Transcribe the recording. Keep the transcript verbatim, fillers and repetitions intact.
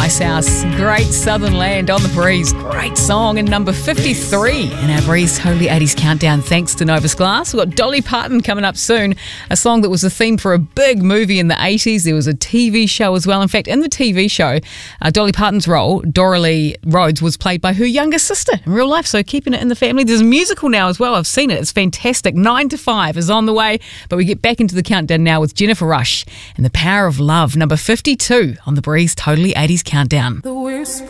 Icehouse, Great Southern Land on the Breeze. Great song, and number fifty-three in our Breeze Totally eighties Countdown, thanks to Novus Glass. We've got Dolly Parton coming up soon, a song that was the theme for a big movie in the eighties. There was a T V show as well. In fact, in the T V show, uh, Dolly Parton's role, Doralee Rhodes, was played by her younger sister in real life, so keeping it in the family. There's a musical now as well. I've seen it. It's fantastic. Nine to five is on the way, but we get back into the countdown now with Jennifer Rush and The Power of Love, number fifty-two on the Breeze Totally eighties Countdown.